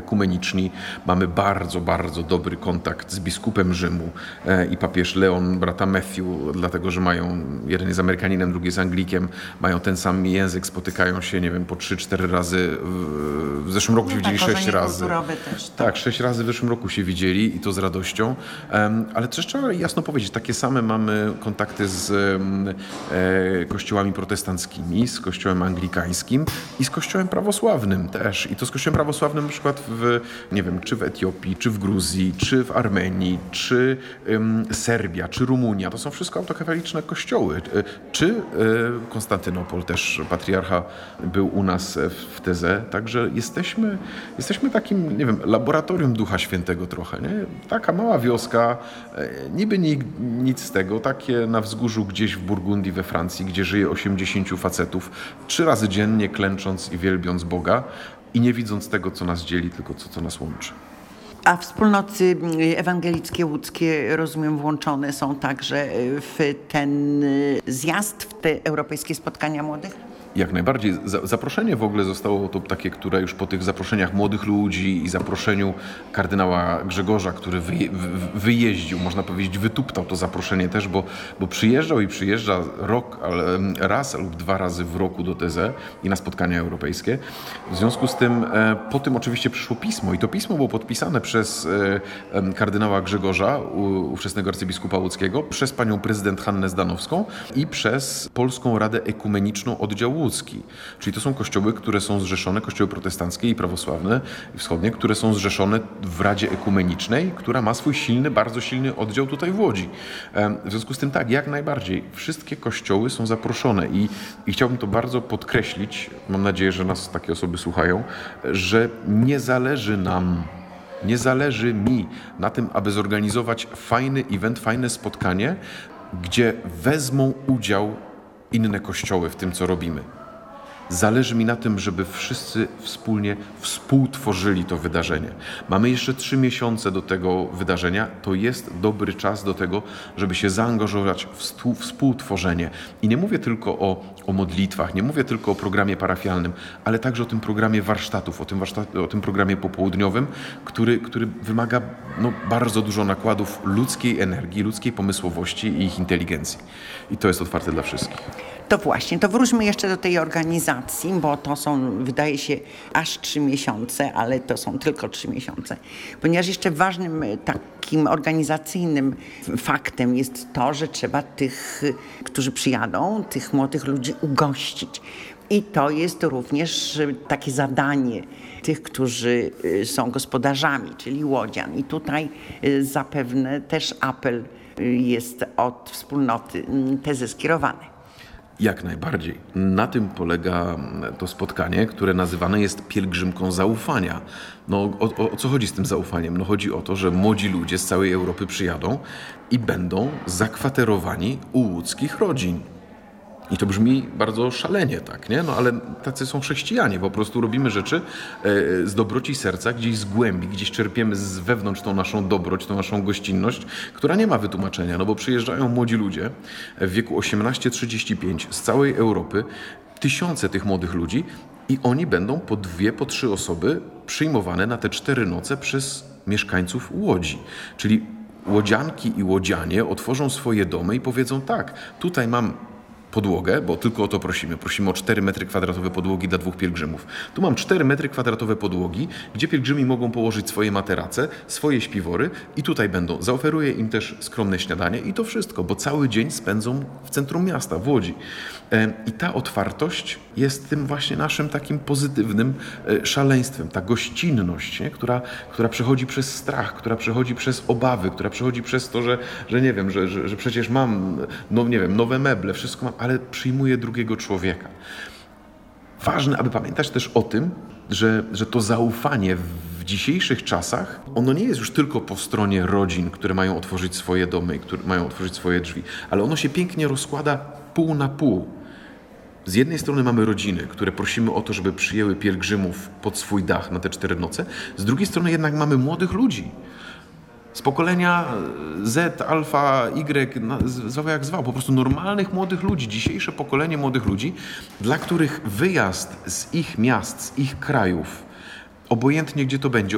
ekumeniczni. Mamy bardzo, bardzo dobry kontakt z biskupem Rzymu i papież Leon, brata Matthew, dlatego, że jeden jest Amerykaninem, drugi jest Anglikiem, mają ten sam język, spotykają się, nie wiem, po 3-4 razy. W zeszłym roku się widzieli 6 razy. Też, tak, 6 razy w zeszłym roku się widzieli i to z radością. Ale też trzeba jasno powiedzieć, takie same mamy kontakty z kościołami protestanckimi, z kościołem anglikańskim i z kościołem prawosławnym też. I to z kościołem prawosławnym na przykład czy w Etiopii, czy w Gruzji, czy w Armenii, czy Serbia, czy Rumunia. To są wszystko autokefaliczne kościoły. Czy Konstantynopol też, patriarcha był u nas w Teze. Także jesteśmy takim, nie wiem, laboratorium Ducha Świętego trochę, nie? Taka mała wioska, niby nic z tego, takie na wzgórzu gdzieś w Burgundii we Francji, gdzie żyje 80 facetów, 3 razy dziennie klęcząc i wielbiąc Boga i nie widząc tego, co nas dzieli, tylko co nas łączy. A wspólnoty ewangelickie łódzkie, rozumiem, włączone są także w ten zjazd, w te europejskie spotkania młodych? Jak najbardziej. Zaproszenie w ogóle zostało to takie, które już po tych zaproszeniach młodych ludzi i zaproszeniu kardynała Grzegorza, który wyjeździł, można powiedzieć, wytuptał to zaproszenie też, bo przyjeżdżał i przyjeżdża raz lub 2 razy w roku do Teze i na spotkania europejskie. W związku z tym po tym oczywiście przyszło pismo i to pismo było podpisane przez kardynała Grzegorza, ówczesnego arcybiskupa łódzkiego, przez panią prezydent Hannę Zdanowską i przez Polską Radę Ekumeniczną Oddział Łódzki. Czyli to są kościoły, które są zrzeszone, kościoły protestanckie i prawosławne i wschodnie, które są zrzeszone w Radzie Ekumenicznej, która ma swój bardzo silny oddział tutaj w Łodzi. W związku z tym tak, jak najbardziej. Wszystkie kościoły są zaproszone i chciałbym to bardzo podkreślić, mam nadzieję, że nas takie osoby słuchają, że nie zależy mi na tym, aby zorganizować fajny event, fajne spotkanie, gdzie wezmą udział inne kościoły w tym, co robimy. Zależy mi na tym, żeby wszyscy wspólnie współtworzyli to wydarzenie. Mamy jeszcze 3 miesiące do tego wydarzenia. To jest dobry czas do tego, żeby się zaangażować w współtworzenie. I nie mówię tylko o modlitwach, nie mówię tylko o programie parafialnym, ale także o tym programie warsztatów, o tym programie popołudniowym, który wymaga bardzo dużo nakładów ludzkiej energii, ludzkiej pomysłowości i ich inteligencji. I to jest otwarte dla wszystkich. To właśnie, to wróćmy jeszcze do tej organizacji, bo to są, wydaje się, aż 3 miesiące, ale to są tylko 3 miesiące. Ponieważ jeszcze ważnym takim organizacyjnym faktem jest to, że trzeba tych, którzy przyjadą, tych młodych ludzi ugościć. I to jest również takie zadanie tych, którzy są gospodarzami, czyli łodzian. I tutaj zapewne też apel jest od wspólnoty Tezy skierowany. Jak najbardziej. Na tym polega to spotkanie, które nazywane jest pielgrzymką zaufania. O co chodzi z tym zaufaniem? Chodzi o to, że młodzi ludzie z całej Europy przyjadą i będą zakwaterowani u łódzkich rodzin. I to brzmi bardzo szalenie, tak, nie? Ale tacy są chrześcijanie, po prostu robimy rzeczy z dobroci serca, gdzieś z głębi, gdzieś czerpiemy z wewnątrz tą naszą dobroć, tą naszą gościnność, która nie ma wytłumaczenia, bo przyjeżdżają młodzi ludzie w wieku 18-35 z całej Europy, tysiące tych młodych ludzi i oni będą po 2, po 3 osoby przyjmowane na te 4 noce przez mieszkańców Łodzi, czyli łodzianki i łodzianie otworzą swoje domy i powiedzą tak, tutaj mam podłogę, bo tylko o to prosimy. Prosimy o 4 metry kwadratowe podłogi dla 2 pielgrzymów. Tu mam 4 metry kwadratowe podłogi, gdzie pielgrzymi mogą położyć swoje materace, swoje śpiwory i tutaj będą. Zaoferuję im też skromne śniadanie i to wszystko, bo cały dzień spędzą w centrum miasta, w Łodzi. I ta otwartość jest tym właśnie naszym takim pozytywnym szaleństwem. Ta gościnność, nie? Która przechodzi przez strach, która przechodzi przez obawy, która przechodzi przez to, że nie wiem, że przecież mam, nowe meble, wszystko mam, ale przyjmuję drugiego człowieka. Ważne, aby pamiętać też o tym, że to zaufanie w dzisiejszych czasach, ono nie jest już tylko po stronie rodzin, które mają otworzyć swoje domy i które mają otworzyć swoje drzwi, ale ono się pięknie rozkłada pół na pół. Z jednej strony mamy rodziny, które prosimy o to, żeby przyjęły pielgrzymów pod swój dach na te 4 noce, z drugiej strony jednak mamy młodych ludzi. Z pokolenia Z, alfa, Y, zwał jak zwał, po prostu normalnych młodych ludzi, dzisiejsze pokolenie młodych ludzi, dla których wyjazd z ich miast, z ich krajów, obojętnie gdzie to będzie,